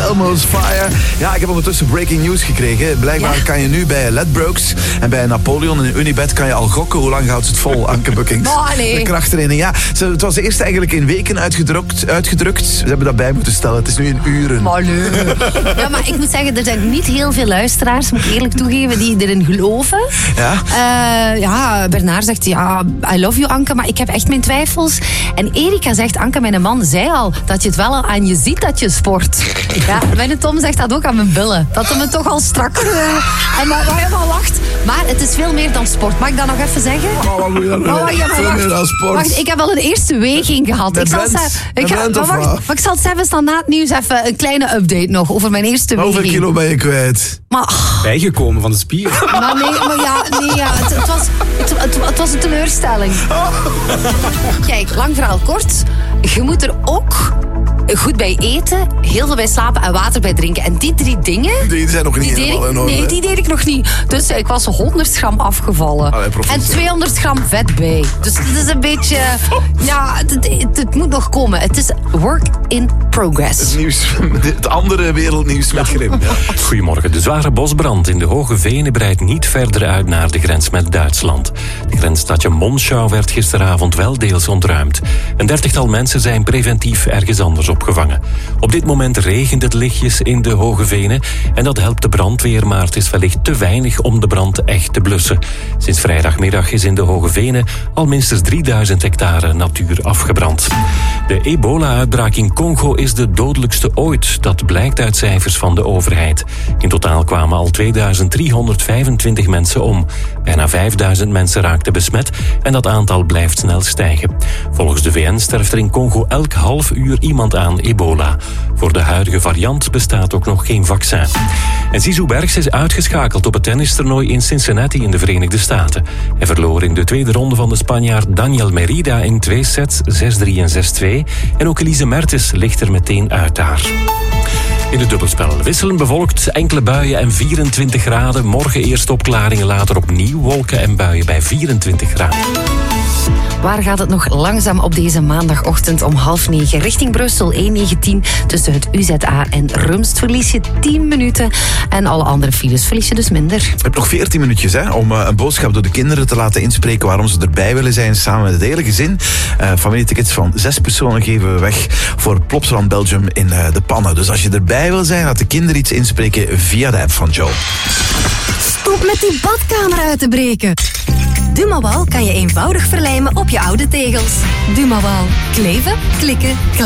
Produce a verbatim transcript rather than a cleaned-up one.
Elmo's Fire. Ja, ik heb ondertussen breaking news gekregen. Blijkbaar ja. kan je nu bij Ledbrokes en bij Napoleon en Unibet kan je al gokken. Hoe lang houdt het vol, Anke Buckings? Oh, nee. De krachttraining, ja. Het was eerst eigenlijk in weken uitgedrukt. uitgedrukt. Ze hebben dat bij moeten stellen. Het is nu in uren. Maar leuk. Ja, maar ik moet zeggen, er zijn niet heel veel luisteraars, moet ik eerlijk toegeven, die erin geloven. Ja? Uh, ja, Bernard zegt, ja, I love you, Anke, maar ik heb echt mijn twijfels. En Erika zegt, Anke, mijn man, zei al dat je het wel al aan je ziet dat je sport. Ja, mijn Tom zegt dat ook aan mijn billen. Dat hem het toch al strakker... Uh, en dat hij helemaal lacht. Maar het is veel meer dan sport. Mag ik dat nog even zeggen? Oh, wat moet je dan oh, ja, veel wacht, meer dan sport. Wacht, ik heb al een eerste weging gehad. Met ik zal, Brent, ze, ik ga, Brent maar wacht, maar ik zal het zelfs dan na het nieuws even een kleine update nog over mijn eerste weging. Hoeveel kilo ben je kwijt? Maar, bijgekomen van de spier. Maar nee, maar ja, nee, ja het, het, was, het, het, het was een teleurstelling. Kijk, lang verhaal kort. Je moet er ook goed bij eten, heel veel bij slapen en water bij drinken. En die drie dingen... Die zijn nog niet helemaal ik, in orde. Nee, die deed ik nog niet. Dus ik was honderd gram afgevallen. Allee, en tweehonderd gram vet bij. Dus het is een beetje... Ja, het, het, het moet nog komen. Het is work in progress. Het nieuws, het andere wereldnieuws met Grim. Ja. Goedemorgen. De zware bosbrand in de Hoge Venen breidt niet verder uit naar de grens met Duitsland. De grensstadje Monschau werd gisteravond wel deels ontruimd. Een dertigtal mensen zijn preventief ergens anders opgevangen. Op dit moment regent het lichtjes in de Hoge Venen en dat helpt de brandweer, maar het is wellicht te weinig om de brand echt te blussen. Sinds vrijdagmiddag is in de Hoge Venen al minstens drieduizend hectare natuur afgebrand. De ebola-uitbraak in Congo is de dodelijkste ooit. Dat blijkt uit cijfers van de overheid. In totaal kwamen al tweeduizend driehonderdvijfentwintig mensen om. Bijna vijfduizend mensen raakten besmet en dat aantal blijft snel stijgen. Volgens de V N sterft er in Congo elk half uur iemand aan ebola. Voor de huidige variant bestaat ook nog geen vaccin. En Zizou Bergs is uitgeschakeld op het tennistoernooi in Cincinnati in de Verenigde Staten. Hij verloor in de tweede ronde van de Spanjaard Daniel Merida in twee sets, zes drie en zes twee. En ook Elise Mertens ligt er meteen uit daar. In het dubbelspel wisselend bewolkt, enkele buien en vierentwintig graden. Morgen eerst opklaringen, later opnieuw wolken en buien bij vierentwintig graden. Waar gaat het nog langzaam op deze maandagochtend om half negen? Richting Brussel E negentien tussen het U Z A en Rumst verlies je tien minuten. En alle andere files verlies je dus minder. Je hebt nog veertien minuutjes hè, om uh, een boodschap door de kinderen te laten inspreken waarom ze erbij willen zijn samen met het hele gezin. Uh, familietickets van zes personen geven we weg voor Plopsaland Belgium in uh, de pannen. Dus als je erbij wil zijn, laat de kinderen iets inspreken via de app van Joe. Stop met die badkamer uit te breken. Dumawal kan je eenvoudig verlijmen op je oude tegels. Dumawal. Kleven, klikken, klaar.